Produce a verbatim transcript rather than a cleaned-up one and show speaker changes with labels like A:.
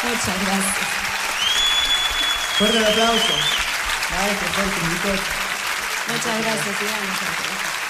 A: Muchas gracias.
B: Fuerte el aplauso. Maestro, fuerte, un
A: Muchas gracias, Iván. Muchas gracias.